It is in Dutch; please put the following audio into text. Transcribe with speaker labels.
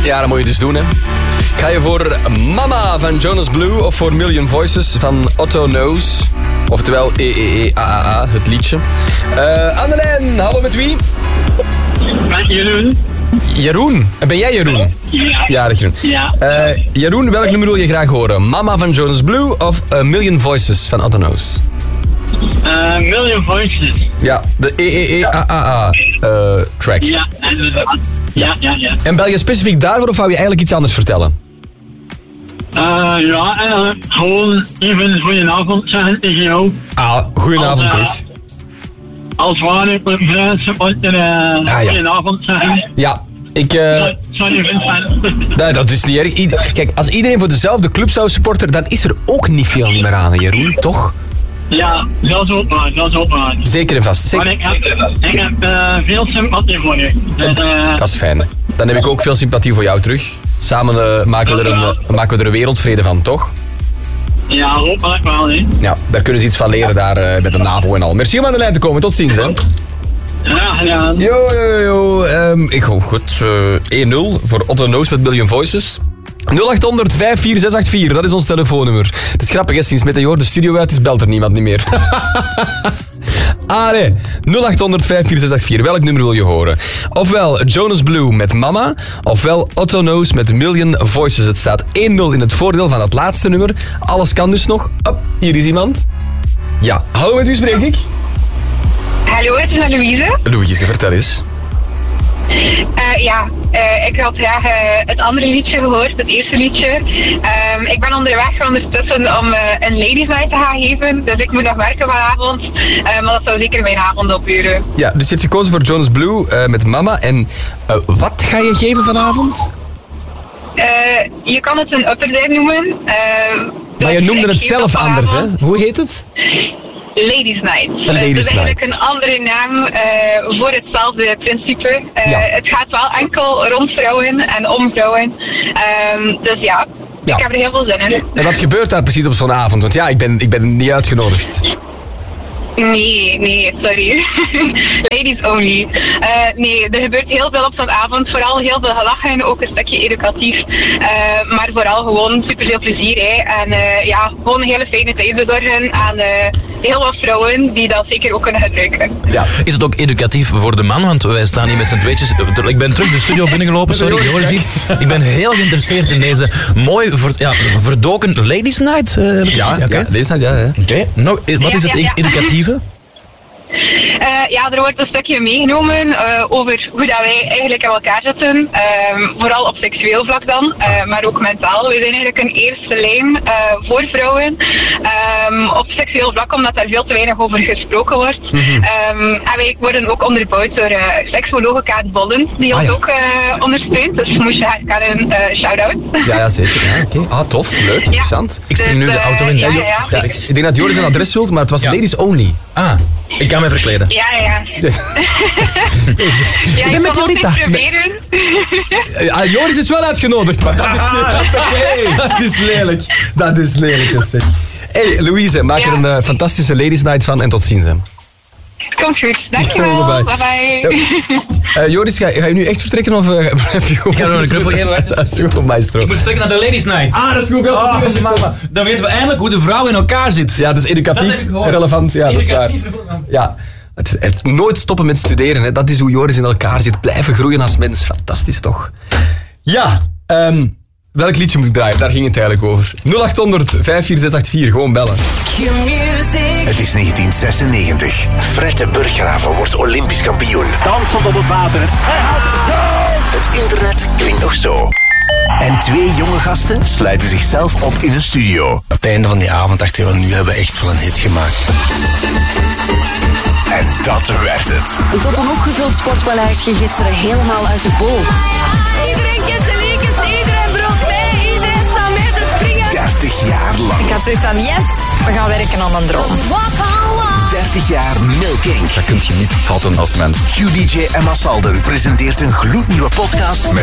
Speaker 1: Ja, dat moet je dus doen, hè. Ga je voor Mama van Jonas Blue of voor Million Voices van Otto Knows? Oftewel AAA, het liedje. Aan de lijn, hallo met wie?
Speaker 2: Met Jeroen.
Speaker 1: Jeroen? Ben jij Jeroen?
Speaker 2: Ja.
Speaker 1: Ja, dat Jeroen.
Speaker 2: Ja.
Speaker 1: Jeroen, welk nummer wil je graag horen? Mama van Jonas Blue of Million Voices van Otto Knows?
Speaker 2: Million Voices.
Speaker 1: Ja, de AAA track.
Speaker 2: Ja, inderdaad. Ja.
Speaker 1: En bel je specifiek daarvoor of wou je eigenlijk iets anders vertellen?
Speaker 2: Gewoon even goedenavond zeggen tegen jou.
Speaker 1: Ah, goedenavond terug.
Speaker 2: Als ware mensen moeten goedenavond zeggen.
Speaker 1: Ja,
Speaker 2: Sorry Vincent.
Speaker 1: nee, dat is niet erg. Kijk, als iedereen voor dezelfde club zou supporteren, dan is er ook niet veel meer aan, hè, Jeroen, toch?
Speaker 2: Ja, dat is ook waar.
Speaker 1: Zeker en vast.
Speaker 2: Maar ik heb veel sympathie voor je.
Speaker 1: Dat is fijn. Dan heb ik ook veel sympathie voor jou terug. Samen maken we er een wereldvrede van, toch?
Speaker 2: Ja, hopelijk wel, hè.
Speaker 1: Ja, daar kunnen ze iets van leren daar met de NAVO en al. Merci om aan de lijn te komen. Tot ziens, hè.
Speaker 2: Graag gedaan.
Speaker 1: Yo. Ik hoop goed. 1-0 voor Otto Knows met Million Voices. 0800 54684, dat is ons telefoonnummer. Het is grappig, hè, sinds met de studio uit is, belt er niemand niet meer. Nee. 0800 54684, welk nummer wil je horen? Ofwel Jonas Blue met Mama, ofwel Otto Knows met Million Voices. Het staat 1-0 in het voordeel van het laatste nummer. Alles kan dus nog. Hier is iemand. Ja, hallo, met wie spreek ik?
Speaker 3: Hallo, het is Louise.
Speaker 1: Louise, vertel eens.
Speaker 3: Ik had graag het andere liedje gehoord, het eerste liedje. Ik ben onderweg ondertussen om een ladies night te gaan geven, dus ik moet nog werken vanavond. Maar dat zou zeker mijn avond opduren.
Speaker 1: Ja, dus je hebt gekozen voor Jonas Blue met Mama. En wat ga je geven vanavond?
Speaker 3: Je kan het een upper noemen.
Speaker 1: Maar je noemde het zelf anders, hè? Hoe heet het?
Speaker 3: Ladies Night.
Speaker 1: Ladies
Speaker 3: het is eigenlijk
Speaker 1: Night.
Speaker 3: een andere naam voor hetzelfde principe. Het gaat wel enkel rond vrouwen en om vrouwen. Dus ja, ik heb er heel veel zin in.
Speaker 1: En wat gebeurt daar precies op zo'n avond? Want ja, ik ben niet uitgenodigd.
Speaker 3: Nee, sorry. Ladies only. Nee, er gebeurt heel veel op zo'n avond. Vooral heel veel gelachen, ook een stukje educatief. Maar vooral gewoon superveel plezier. Hè. En gewoon een hele fijne tijd bezorgen aan heel wat vrouwen die dat zeker ook kunnen gebruiken.
Speaker 4: Ja. Is het ook educatief voor de man? Want wij staan hier met z'n tweetjes. Ik ben terug de studio binnengelopen, sorry. Ik ben heel geïnteresseerd in deze mooi verdoken Ladies Night.
Speaker 1: Ladies Night, ja.
Speaker 4: Oké. Nou, wat is het educatieve?
Speaker 3: Er wordt een stukje meegenomen over hoe dat wij eigenlijk in elkaar zitten. Vooral op seksueel vlak dan, maar ook mentaal. We zijn eigenlijk een eerste lijn voor vrouwen. Op seksueel vlak, omdat daar veel te weinig over gesproken wordt. En wij worden ook onderbouwd door seksuologe Kaat Bollen, die ons ook ondersteunt. Dus moest je haar Karen shout-out.
Speaker 1: Ja, zeker. Ja, oké. Tof, leuk, interessant.
Speaker 4: Ik spring nu de auto in.
Speaker 1: Ik denk dat Joris een adres wilt, maar het was ladies only.
Speaker 4: Ik kan me verkleden.
Speaker 3: Ja.
Speaker 4: Ik ben met Jorita.
Speaker 1: Joris is wel uitgenodigd, maar dat is lelijk. Dat is lelijk, zeg. Hey, Louise, maak er een fantastische Ladies Night van en tot ziens. Hè.
Speaker 3: Komt goed, dankjewel.
Speaker 1: Bye. Joris, ga je nu echt vertrekken of blijf je gewoon?
Speaker 4: Ik ga nog een knuffel geven.
Speaker 1: Dat is goed, maestro.
Speaker 4: Ik moet vertrekken naar de Ladies Night.
Speaker 1: Dat is goed.
Speaker 4: Dan weten we eindelijk hoe de vrouw in elkaar zit.
Speaker 1: Ja, dat is educatief, relevant. Ja, dat is waar. Ja. Het nooit stoppen met studeren, hè. Dat is hoe Joris in elkaar zit. Blijven groeien als mens. Fantastisch, toch? Ja, welk liedje moet ik draaien? Daar ging het eigenlijk over. 0800 54684, gewoon bellen.
Speaker 5: Het is 1996. Fred de Burggraven wordt Olympisch kampioen.
Speaker 2: Dansend op het water.
Speaker 5: Het internet klinkt nog zo. En twee jonge gasten sluiten zichzelf op in een studio.
Speaker 6: Op het einde van die avond dacht ik, nu hebben we echt wel een hit gemaakt.
Speaker 5: En dat werd het.
Speaker 7: Tot een opgevuld Sportpaleis ging gisteren helemaal uit de bol.
Speaker 8: Iedereen kent de lekens, iedereen brood mee, iedereen staat mee te springen.
Speaker 5: 30 jaar lang.
Speaker 7: Ik had zoiets van, yes, we gaan werken aan een droom.
Speaker 5: 30 jaar Milking.
Speaker 1: Dat kun je niet vatten als mens.
Speaker 5: QDJ Emma Salden presenteert een gloednieuwe podcast met